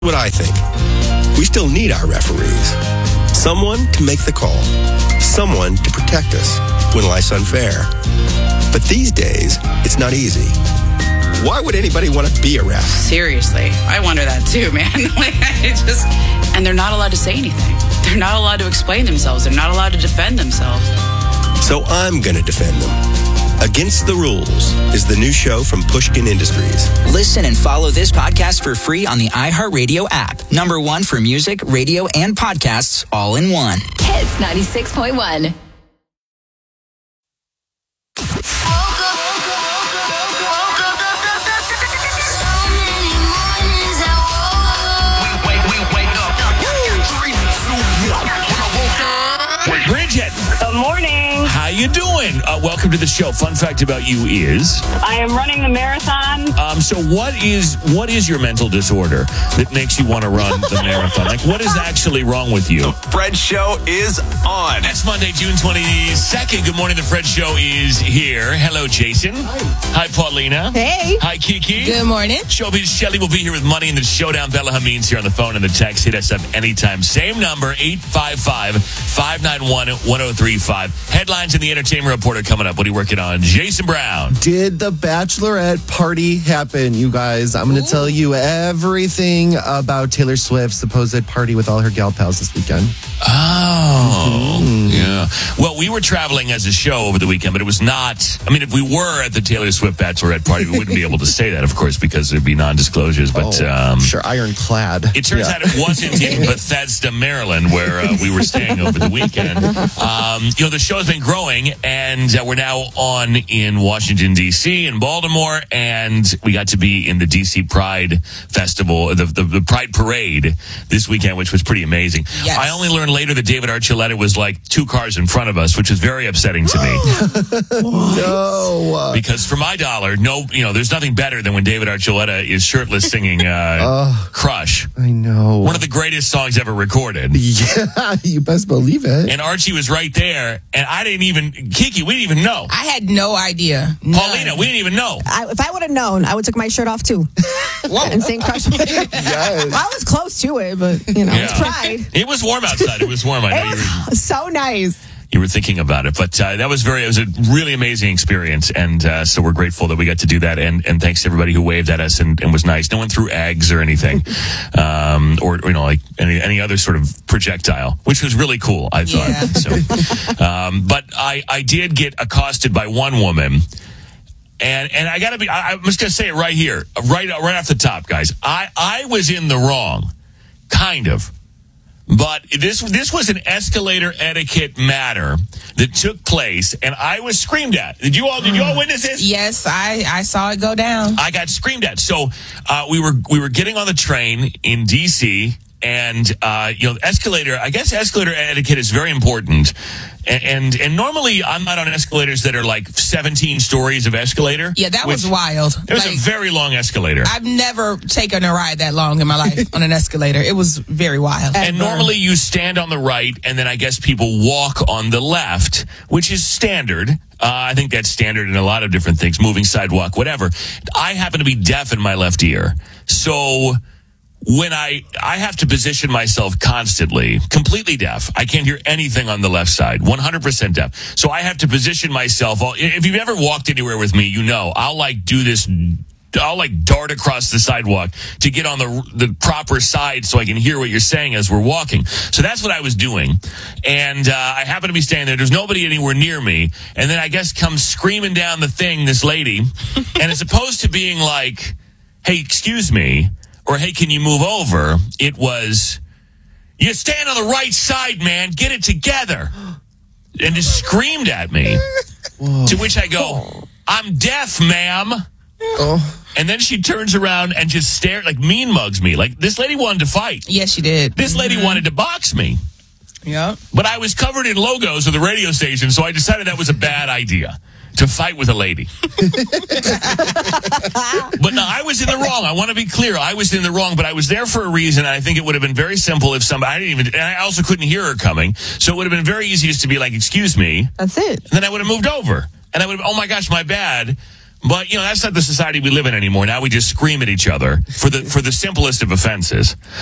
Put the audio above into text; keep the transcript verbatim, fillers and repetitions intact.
What I think. We still need our referees. Someone to make the call. Someone to protect us when life's unfair. But these days, it's not easy. Why would anybody want to be a ref? Seriously, I wonder that too, man. Like, I just, and they're not allowed to say anything. They're not allowed to explain themselves. They're not allowed to defend themselves. So I'm going to defend them. Against the Rules is the new show from Pushkin Industries. Listen and follow this podcast for free on the iHeartRadio app. Number one for music, radio, and podcasts all in one. Hits ninety-six point one. Bridget. Good morning. How you doing? Uh, welcome to the show. Fun fact about you is I am running the marathon. Um, so what is what is your mental disorder that makes you want to run the marathon? Like, what is actually wrong with you? The Fred Show is on. It's Monday, June twenty-second. Good morning. The Fred Show is here. Hello, Jason. Hi. Hi, Paulina. Hey. Hi, Kiki. Good morning. Showbiz Shelley will be here with Money in the Showdown. Bella Hameen's here on the phone and the text. Hit us up anytime. Same number, eight five five, five nine one, one oh three five. Headlines in the Entertainment Report are coming up. What are you working on? Jason Brown. Did the Bachelorette party happen, you guys? I'm going to tell you everything about Taylor Swift's supposed party with all her gal pals this weekend. Oh, mm-hmm. yeah. Well, we were traveling as a show over the weekend, but it was not. I mean, if we were at the Taylor Swift Bachelorette party, we wouldn't be able to say that, of course, because there'd be non-disclosures. But oh, um, sure, ironclad. It turns yeah. out it wasn't in Bethesda, Maryland, where uh, we were staying over the weekend. Um, you know, the show's been growing, and uh, we're now on in Washington, D C, in Baltimore, and we got to be in the D C Pride Festival, the, the, the Pride Parade this weekend, which was pretty amazing. Yes. I only learned later that David Archuleta was like two cars in front of us, which was very upsetting to me. No. Because for my dollar, no, you know, there's nothing better than when David Archuleta is shirtless singing uh, uh, Crush. I know. One of the greatest songs ever recorded. Yeah, you best believe it. And Archie was right there, and I didn't even, Kiki, we didn't even know. I had no idea. None. Paulina, we didn't even know. I, if I would have known, I would have took my shirt off too. and sing Crush. Yes. Well, I was close to it, but you know, Yeah. it's Pride. It was warm outside. It was warm. I know It you were, was so nice. you were thinking about it, but uh, that was very, it was a really amazing experience, and uh, so we're grateful that we got to do that, and, and thanks to everybody who waved at us and, and was nice. No one threw eggs or anything, um, or, you know, like any, any other sort of projectile, which was really cool, I thought. Yeah. So, um, but I, I did get accosted by one woman. And and I gotta be, I, I'm just gonna say it right here, right right off the top, guys. I, I was in the wrong, kind of. But this this was an escalator etiquette matter that took place, and I was screamed at. Did you all did you all witness this? Yes, I, I saw it go down. I got screamed at. So uh, we were we were getting on the train in D C, and uh, you know, escalator. I guess escalator etiquette is very important. And, and and normally I'm not on escalators that are like seventeen stories of escalator. Yeah, that was wild. It was Like, a very long escalator. I've never taken a ride that long in my life on an escalator. It was very wild. And normally you stand on the right, and then I guess people walk on the left, which is standard. Uh, I think that's standard in a lot of different things, moving sidewalk, whatever. I happen to be deaf in my left ear. So when I, I have to position myself constantly, completely deaf. I can't hear anything on the left side, one hundred percent deaf. So I have to position myself. If you've ever walked anywhere with me, you know, I'll like do this, I'll like dart across the sidewalk to get on the the proper side so I can hear what you're saying as we're walking. So that's what I was doing. And uh, I happen to be standing there. There's nobody anywhere near me. And then I guess comes screaming down the thing, this lady. And as opposed to being like, hey, excuse me, or hey, can you move over? It was, you stand on the right side, man. Get it together. And just screamed at me. Whoa. To which I go, I'm deaf, ma'am. Oh. And then she turns around and just stared, like mean mugs me. Like this lady wanted to fight. Yes, she did. This lady mm-hmm. wanted to box me. Yeah. But I was covered in logos of the radio station, so I decided that was a bad idea. To fight with a lady. But no, I was in the wrong. I want to be clear. I was in the wrong, but I was there for a reason. And I think it would have been very simple if somebody, I didn't even, and I also couldn't hear her coming. So it would have been very easy just to be like, excuse me. That's it. And then I would have moved over. And I would have, oh my gosh, my bad. But, you know, that's not the society we live in anymore. Now we just scream at each other for the for the simplest of offenses.